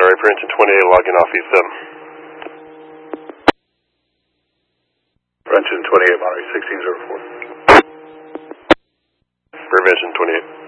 sorry, for engine 28 logging off E7. For engine 28, Monterey 1604. For engine 28.